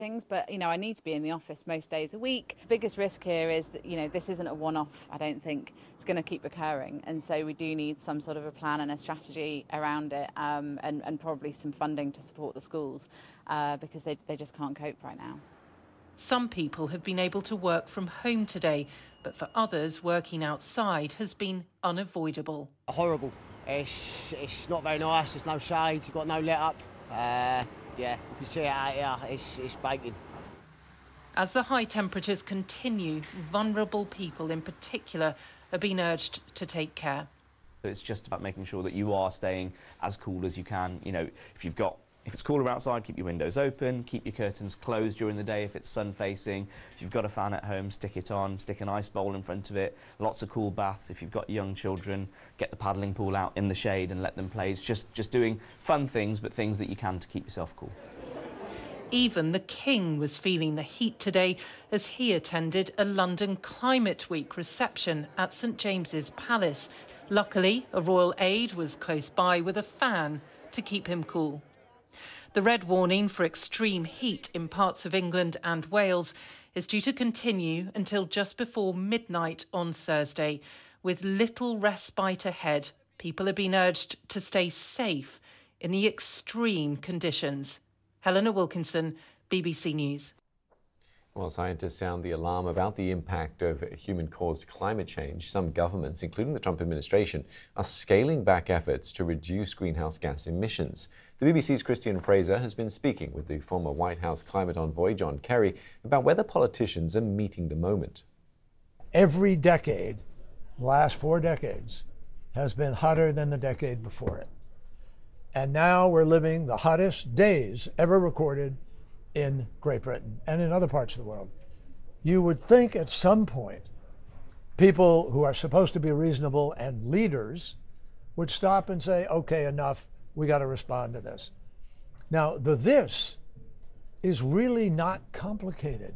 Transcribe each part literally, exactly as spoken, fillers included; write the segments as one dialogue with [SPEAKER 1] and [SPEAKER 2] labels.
[SPEAKER 1] things, but you know, I need to be in the office most days a week. Biggest risk here is that, you know, this isn't a one-off. I don't think it's going to keep recurring, and so we do need some sort of a plan and a strategy around it, um, and, and probably some funding to support the schools, uh, because they, they just can't cope right now.
[SPEAKER 2] Some people have been able to work from home today, but for others, working outside has been unavoidable.
[SPEAKER 3] Horrible. It's, it's not very nice. There's no shades, you've got no let up. Uh, yeah, you can see it out here. It's, it's baking.
[SPEAKER 2] As the high temperatures continue, vulnerable people in particular are being urged to take care.
[SPEAKER 4] It's just about making sure that you are staying as cool as you can. You know, if you've got If it's cooler outside, keep your windows open, keep your curtains closed during the day if it's sun-facing. If you've got a fan at home, stick it on, stick an ice bowl in front of it. Lots of cool baths. If you've got young children, get the paddling pool out in the shade and let them play. It's just, just doing fun things, but things that you can to keep yourself cool.
[SPEAKER 2] Even the King was feeling the heat today as he attended a London Climate Week reception at St James's Palace. Luckily, a royal aide was close by with a fan to keep him cool. The red warning for extreme heat in parts of England and Wales is due to continue until just before midnight on Thursday. With little respite ahead, people are being urged to stay safe in the extreme conditions. Helena Wilkinson, B B C News.
[SPEAKER 5] Well, scientists sound the alarm about the impact of human-caused climate change. Some governments, including the Trump administration, are scaling back efforts to reduce greenhouse gas emissions. The B B C's Christian Fraser has been speaking with the former White House climate envoy John Kerry about whether politicians are meeting the moment.
[SPEAKER 6] Every decade, the last four decades, has been hotter than the decade before it. And now we're living the hottest days ever recorded in Great Britain and in other parts of the world. You would think at some point people who are supposed to be reasonable and leaders would stop and say, okay, enough, we got to respond to this. Now, the this is really not complicated.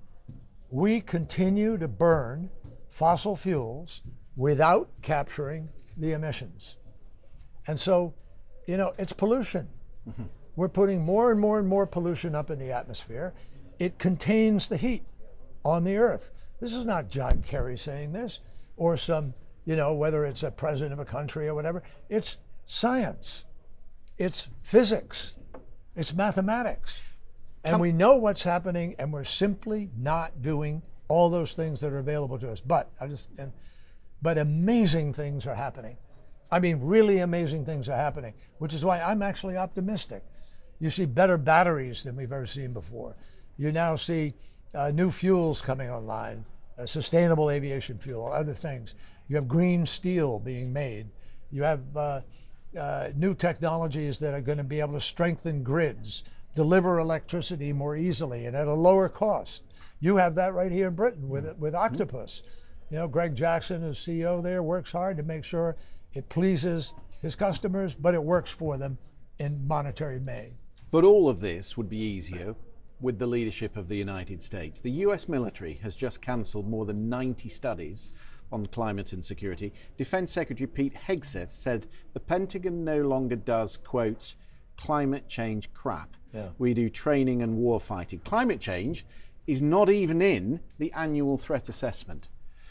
[SPEAKER 6] We continue to burn fossil fuels without capturing the emissions. And so, you know, it's pollution. Mm-hmm. We're putting more and more and more pollution up in the atmosphere. It contains the heat on the earth. This is not John Kerry saying this, or some, you know, whether it's a president of a country or whatever. It's science. It's physics. It's mathematics. And Come. we know what's happening, and we're simply not doing all those things that are available to us. But I just, and, but amazing things are happening. I mean, really amazing things are happening, which is why I'm actually optimistic. You see better batteries than we've ever seen before. You now see uh, new fuels coming online, uh, sustainable aviation fuel, other things. You have green steel being made. You have uh, uh, new technologies that are going to be able to strengthen grids, deliver electricity more easily and at a lower cost. You have that right here in Britain with, with Octopus. You know, Greg Jackson, as C E O there, works hard to make sure it pleases his customers, but it works for them in monetary May.
[SPEAKER 7] But all of this would be easier with the leadership of the United States. The U S military has just cancelled more than ninety studies on climate and security. Defense Secretary Pete Hegseth said the Pentagon no longer does, quote, climate change crap. Yeah. We do training and war fighting. Climate change is not even in the annual threat assessment.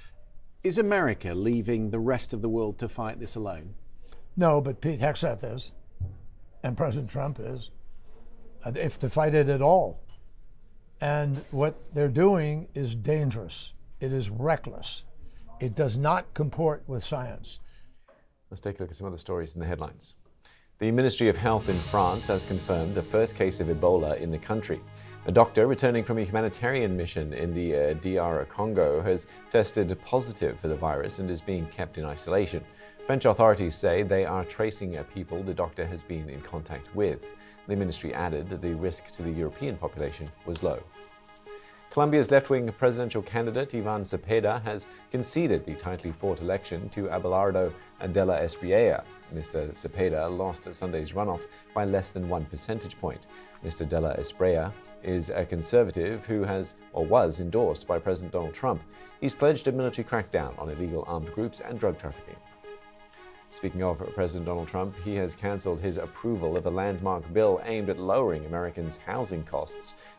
[SPEAKER 7] Is America leaving the rest of the world to fight this alone?
[SPEAKER 6] No, but Pete Hegseth is, and President Trump is, if to fight it at all. And what they're doing is dangerous. It is reckless. It does not comport with science.
[SPEAKER 5] Let's take a look at some other stories in the headlines. The Ministry of Health in France has confirmed the first case of Ebola in the country. A doctor returning from a humanitarian mission in the uh, D R Congo has tested positive for the virus and is being kept in isolation. French authorities say they are tracing uh, people the doctor has been in contact with. The ministry added that the risk to the European population was low. Colombia's left-wing presidential candidate Ivan Cepeda has conceded the tightly fought election to Abelardo de la Espriella. Mister Cepeda lost Sunday's runoff by less than one percentage point. Mister de la Espriella is a conservative who has or was endorsed by President Donald Trump. He's pledged a military crackdown on illegal armed groups and drug trafficking. Speaking of President Donald Trump, he has cancelled his approval of a landmark bill aimed at lowering Americans' housing costs.